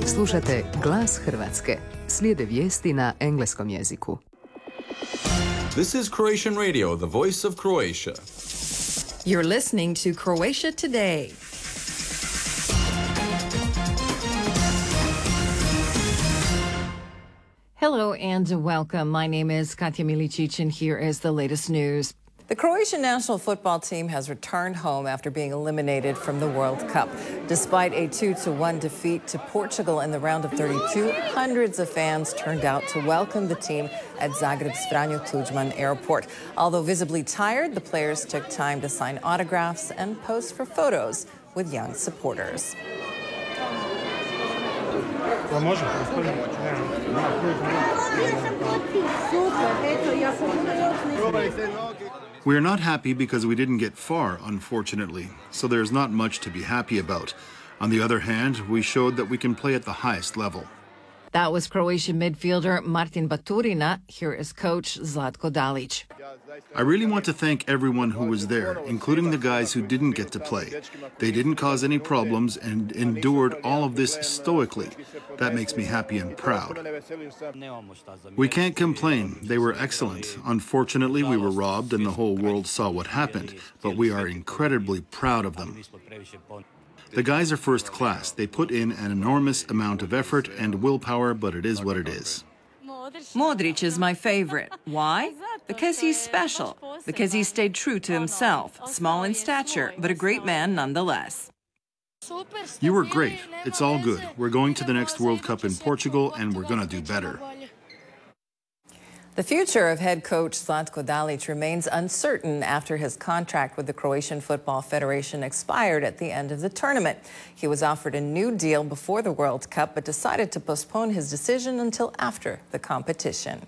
Slušate Glas Hrvatske. Slijede vijesti na engleskom jeziku. This is Croatian Radio, the voice of Croatia. You're listening to Croatia Today. Hello and welcome. My name is Katja Milicic and here is the latest news. The Croatian national football team has returned home after being eliminated from the World Cup. Despite a 2-1 defeat to Portugal in the round of 32, hundreds of fans turned out to welcome the team at Zagreb's Franjo Tuđman Airport. Although visibly tired, the players took time to sign autographs and pose for photos with young supporters. We are not happy because we didn't get far, unfortunately, so there's not much to be happy about. On the other hand, we showed that we can play at the highest level. That was Croatian midfielder Martin Baturina. Here is coach Zlatko Dalić. I really want to thank everyone who was there, including the guys who didn't get to play. They didn't cause any problems and endured all of this stoically. That makes me happy and proud. We can't complain. They were excellent. Unfortunately, we were robbed and the whole world saw what happened, but we are incredibly proud of them. The guys are first class. They put in an enormous amount of effort and willpower, but it is what it is. Modric is my favorite. Why? Because he's special. Because he stayed true to himself. Small in stature, but a great man nonetheless. You were great. It's all good. We're going to the next World Cup in Portugal, and we're going to do better. The future of head coach Zlatko Dalić remains uncertain after his contract with the Croatian Football Federation expired at the end of the tournament. He was offered a new deal before the World Cup, but decided to postpone his decision until after the competition.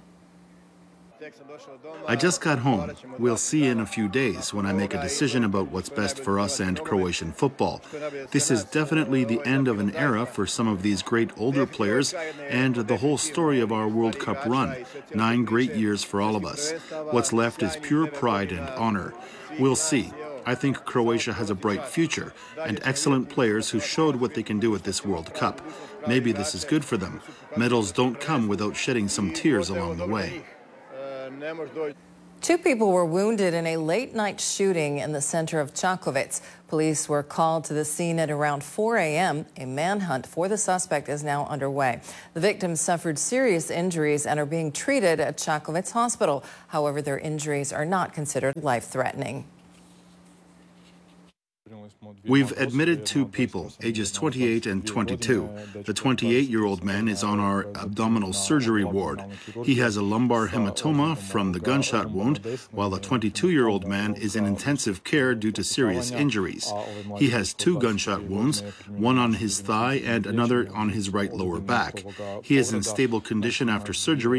I just got home. We'll see in a few days when I make a decision about what's best for us and Croatian football. This is definitely the end of an era for some of these great older players and the whole story of our World Cup run. 9 great years for all of us. What's left is pure pride and honor. We'll see. I think Croatia has a bright future and excellent players who showed what they can do at this World Cup. Maybe this is good for them. Medals don't come without shedding some tears along the way. 2 people were wounded in a late-night shooting in the center of Čakovec. Police were called to the scene at around 4 a.m. A manhunt for the suspect is now underway. The victims suffered serious injuries and are being treated at Čakovec Hospital. However, their injuries are not considered life-threatening. We've admitted 2 people, ages 28 and 22. The 28-year-old man is on our abdominal surgery ward. He has a lumbar hematoma from the gunshot wound, while the 22-year-old man is in intensive care due to serious injuries. He has 2 gunshot wounds, one on his thigh and another on his right lower back. He is in stable condition after surgery